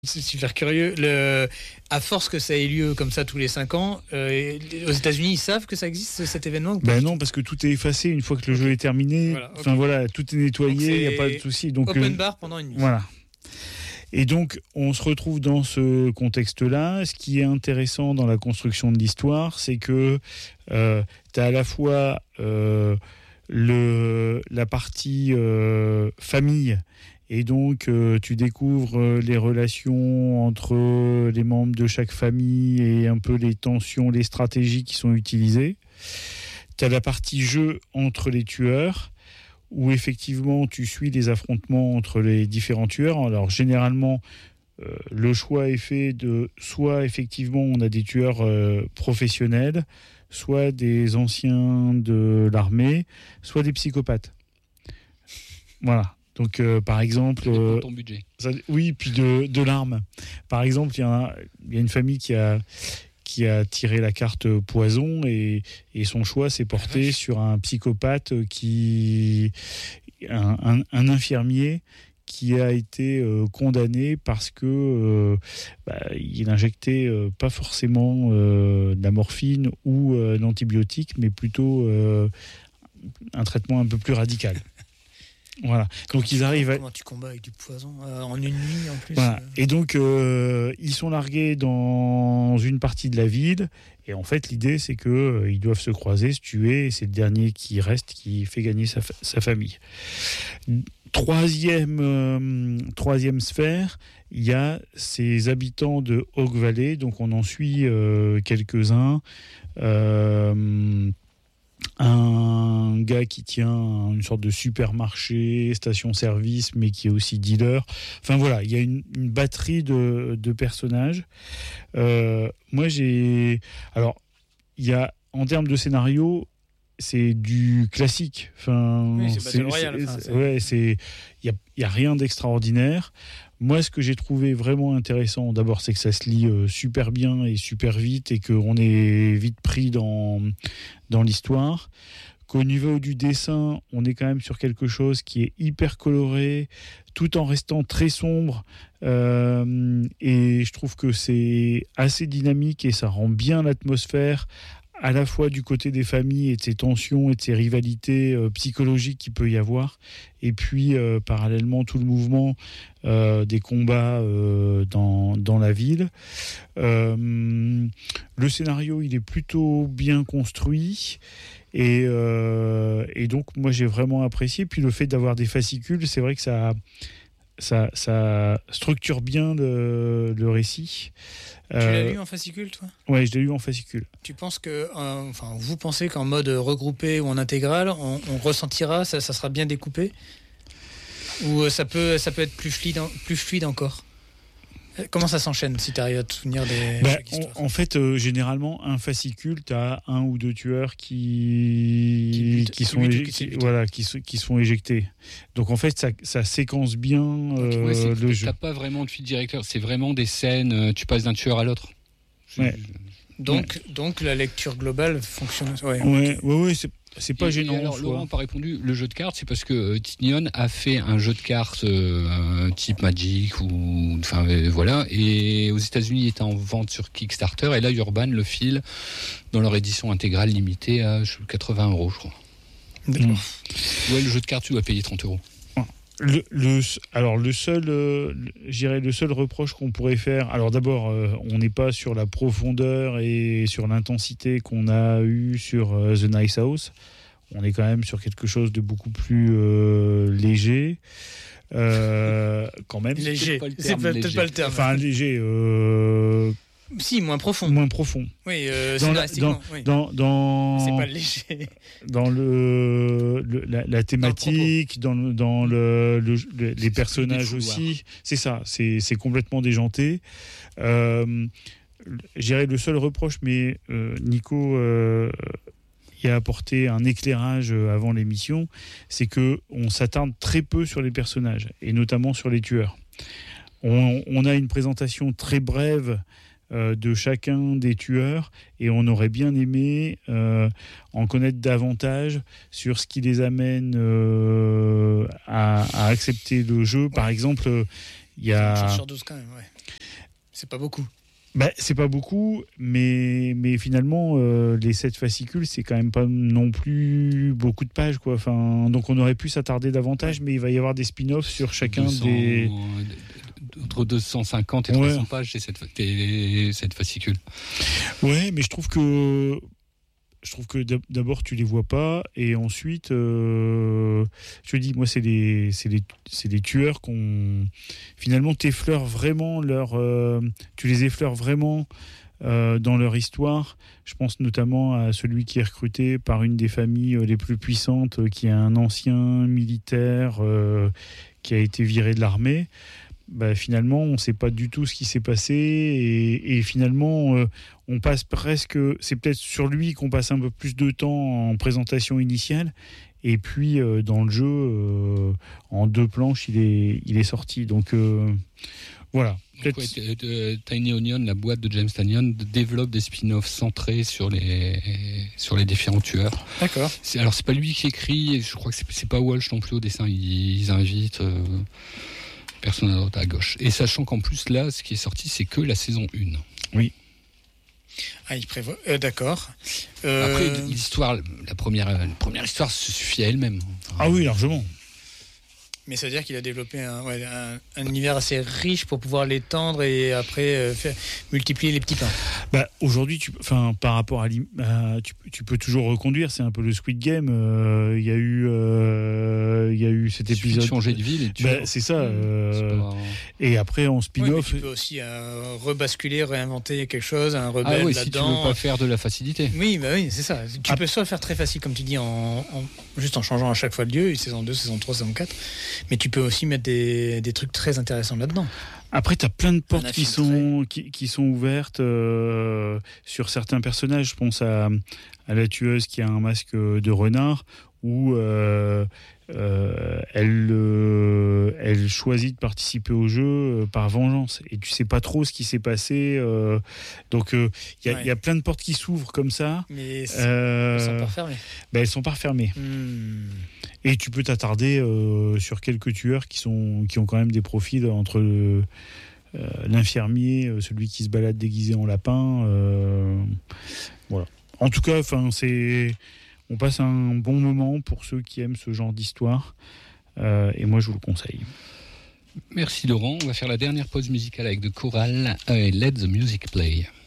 C'est super curieux. À force que ça ait lieu comme ça tous les 5 ans, aux États-Unis, ils savent que ça existe cet événement ou pas? Ben non, parce que tout est effacé une fois que le jeu est terminé. Voilà, Enfin voilà, tout est nettoyé, il n'y a pas de souci. Donc open bar pendant une nuit. Voilà. Et donc, on se retrouve dans ce contexte-là. Ce qui est intéressant dans la construction de l'histoire, c'est que tu as à la fois la partie famille. Et donc, tu découvres les relations entre les membres de chaque famille et un peu les tensions, les stratégies qui sont utilisées. Tu as la partie jeu entre les tueurs, où effectivement, tu suis les affrontements entre les différents tueurs. Alors, généralement, le choix est fait de soit, effectivement, on a des tueurs professionnels, soit des anciens de l'armée, soit des psychopathes. Voilà. Donc, par exemple... ton budget. Oui, puis de l'arme. Par exemple, il y a une famille qui a tiré la carte poison et son choix s'est porté sur un psychopathe un infirmier qui a été condamné parce que il injectait pas forcément de la morphine ou d'antibiotiques, mais plutôt un traitement un peu plus radical. Voilà. Donc ils arrivent. Comment tu combats avec du poison en une nuit en plus. Voilà. Et donc ils sont largués dans une partie de la ville. Et en fait, l'idée c'est que ils doivent se croiser, se tuer. Et c'est le dernier qui reste qui fait gagner sa famille. Troisième sphère, il y a ces habitants de Hawk Valley. Donc on en suit quelques-uns. Un gars qui tient une sorte de supermarché, station-service, mais qui est aussi dealer. Enfin voilà, il y a une batterie de personnages. Moi, alors, il y a, en termes de scénario, c'est du classique. Enfin, oui, c'est Battle Royale. Il y a rien d'extraordinaire. Moi, ce que j'ai trouvé vraiment intéressant, d'abord, c'est que ça se lit super bien et super vite et qu'on est vite pris dans l'histoire. Qu'au niveau du dessin, on est quand même sur quelque chose qui est hyper coloré, tout en restant très sombre. Et je trouve que c'est assez dynamique et ça rend bien l'atmosphère, à la fois du côté des familles et de ces tensions et de ces rivalités psychologiques qu'il peut y avoir, et puis parallèlement tout le mouvement des combats dans la ville. Le scénario, il est plutôt bien construit, et donc moi j'ai vraiment apprécié. Puis le fait d'avoir des fascicules, c'est vrai que ça structure bien le récit. Tu l'as lu en fascicule, toi ? Ouais, je l'ai lu en fascicule. Tu penses vous pensez qu'en mode regroupé ou en intégrale, on ressentira, ça sera bien découpé ? Ou ça peut être plus fluide encore ? Comment ça s'enchaîne, si tu arrives à te souvenir chaque histoire ? En fait, généralement, un fascicule, tu as un ou deux tueurs qui sont éjectés. Donc en fait, ça séquence bien le jeu. Tu n'as pas vraiment de fil directeur, c'est vraiment des scènes, tu passes d'un tueur à l'autre. Ouais. Donc la lecture globale fonctionne. Ouais, c'est pas gênant. Alors, Laurent n'a pas répondu. Le jeu de cartes, c'est parce que Tignon a fait un jeu de cartes type Magic voilà. Et aux États-Unis, il était en vente sur Kickstarter. Et là, Urban le file dans leur édition intégrale limitée à 80 €, je crois. D'accord. Ouais, le jeu de cartes, tu dois payer 30 €. Le seul reproche qu'on pourrait faire, alors d'abord, on n'est pas sur la profondeur et sur l'intensité qu'on a eu sur The Nice House. On est quand même sur quelque chose de beaucoup plus léger. Quand même. Léger, c'est peut-être pas le terme. Enfin, léger. Si, moins profond. Oui, dans c'est pas léger. Dans la thématique, dans les personnages aussi. C'est ça, c'est complètement déjanté. Je dirais le seul reproche, mais Nico y a apporté un éclairage avant l'émission, c'est qu'on s'attarde très peu sur les personnages, et notamment sur les tueurs. On a une présentation très brève de chacun des tueurs, et on aurait bien aimé en connaître davantage sur ce qui les amène à accepter le jeu. Par exemple, il y a... Une chance sur 12 quand même, ouais. C'est pas beaucoup. C'est pas beaucoup, mais finalement, les 7 fascicules, c'est quand même pas non plus beaucoup de pages, quoi. Enfin, donc on aurait pu s'attarder davantage, mais il va y avoir des spin-offs sur chacun 200, des... Entre 250 et 300 pages, c'est cette fascicule. Ouais, mais je trouve que d'abord tu les vois pas, et ensuite je te dis, moi c'est des tueurs qu'on finalement t'effleures vraiment tu les effleures vraiment dans leur histoire. Je pense notamment à celui qui est recruté par une des familles les plus puissantes, qui est un ancien militaire qui a été viré de l'armée. Finalement, on ne sait pas du tout ce qui s'est passé, et finalement, on passe presque. C'est peut-être sur lui qu'on passe un peu plus de temps en présentation initiale, et puis dans le jeu, en 2 planches, il est sorti. Donc voilà. Tiny Onion, la boîte de James Tynion, développe des spin-offs centrés sur les différents tueurs. D'accord. Alors c'est pas lui qui écrit, je crois que c'est pas Walsh non plus au dessin. Ils invitent. Personne d'autre à gauche. Et sachant qu'en plus, là, ce qui est sorti, c'est que la saison 1. Oui. Ah, il prévoit. D'accord. Après, l'histoire, la première histoire se suffit à elle-même. Ah oui, largement. Mais ça veut dire qu'il a développé un univers assez riche pour pouvoir l'étendre et après multiplier les petits pains. Aujourd'hui, par rapport à tu peux toujours reconduire. C'est un peu le Squid Game. Il y a eu cet épisode. Changer de ville. C'est ça. Et après en spin-off, tu peux aussi rebasculer, réinventer quelque chose, un rebelle là-dedans. Si tu veux pas faire de la facilité. Oui, c'est ça. Tu peux soit le faire très facile, comme tu dis, juste en changeant à chaque fois de lieu, saison 2, saison 3, saison 4. Mais tu peux aussi mettre des trucs très intéressants là-dedans. Après, tu as plein de portes qui sont ouvertes sur certains personnages. Je pense à la tueuse qui a un masque de renard, où elle choisit de participer au jeu par vengeance. Et tu sais pas trop ce qui s'est passé. Donc, il y a plein de portes qui s'ouvrent comme ça. Mais elles sont pas refermées. Elles sont pas refermées. Et tu peux t'attarder sur quelques tueurs qui ont quand même des profils entre l'infirmier, celui qui se balade déguisé en lapin. Voilà. En tout cas, on passe un bon moment pour ceux qui aiment ce genre d'histoire. Et moi, je vous le conseille. Merci Laurent. On va faire la dernière pause musicale avec The Choral et Let the Music Play.